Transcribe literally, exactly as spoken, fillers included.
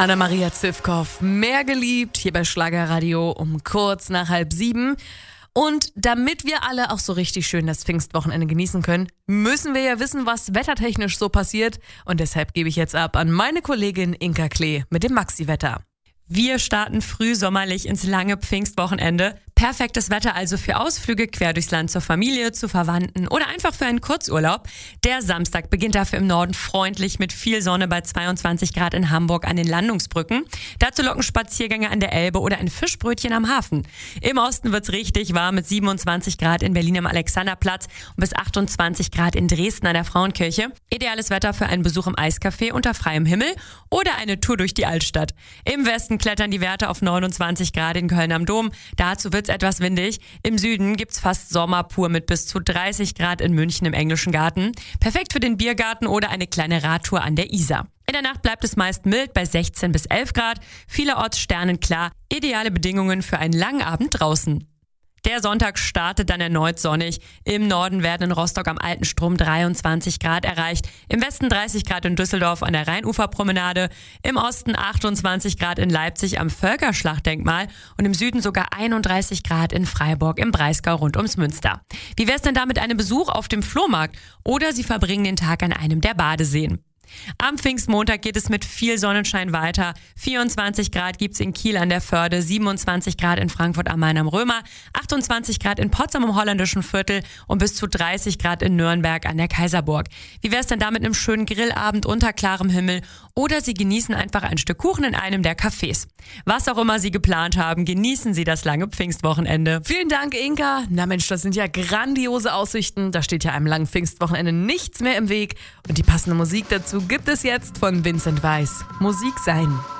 Anna-Maria Zivkow, mehr geliebt, hier bei Schlagerradio um kurz nach halb sieben. Und damit wir alle auch so richtig schön das Pfingstwochenende genießen können, müssen wir ja wissen, was wettertechnisch so passiert. Und deshalb gebe ich jetzt ab an meine Kollegin Inka Klee mit dem Maxi-Wetter. Wir starten frühsommerlich ins lange Pfingstwochenende. Perfektes Wetter also für Ausflüge quer durchs Land zur Familie, zu Verwandten oder einfach für einen Kurzurlaub. Der Samstag beginnt dafür im Norden freundlich mit viel Sonne bei zweiundzwanzig Grad in Hamburg an den Landungsbrücken. Dazu locken Spaziergänge an der Elbe oder ein Fischbrötchen am Hafen. Im Osten wird's richtig warm mit siebenundzwanzig Grad in Berlin am Alexanderplatz und bis achtundzwanzig Grad in Dresden an der Frauenkirche. Ideales Wetter für einen Besuch im Eiscafé unter freiem Himmel oder eine Tour durch die Altstadt. Im Westen klettern die Werte auf neunundzwanzig Grad in Köln am Dom. Dazu wird's etwas windig. Im Süden gibt's fast Sommer pur mit bis zu dreißig Grad in München im Englischen Garten. Perfekt für den Biergarten oder eine kleine Radtour an der Isar. In der Nacht bleibt es meist mild bei sechzehn bis elf Grad. Vielerorts sternenklar. Ideale Bedingungen für einen langen Abend draußen. Der Sonntag startet dann erneut sonnig. Im Norden werden in Rostock am Alten Strom dreiundzwanzig Grad erreicht. Im Westen dreißig Grad in Düsseldorf an der Rheinuferpromenade. Im Osten achtundzwanzig Grad in Leipzig am Völkerschlachtdenkmal. Und im Süden sogar einunddreißig Grad in Freiburg im Breisgau rund ums Münster. Wie wär's denn da mit einem Besuch auf dem Flohmarkt? Oder Sie verbringen den Tag an einem der Badeseen. Am Pfingstmontag geht es mit viel Sonnenschein weiter. vierundzwanzig Grad gibt's in Kiel an der Förde, siebenundzwanzig Grad in Frankfurt am Main am Römer, achtundzwanzig Grad in Potsdam im Holländischen Viertel und bis zu dreißig Grad in Nürnberg an der Kaiserburg. Wie wär's denn da mit einem schönen Grillabend unter klarem Himmel? Oder Sie genießen einfach ein Stück Kuchen in einem der Cafés. Was auch immer Sie geplant haben, genießen Sie das lange Pfingstwochenende. Vielen Dank, Inka. Na Mensch, das sind ja grandiose Aussichten. Da steht ja einem langen Pfingstwochenende nichts mehr im Weg. Und die passende Musik dazu gibt es jetzt von Vincent Weiss. Musik sein.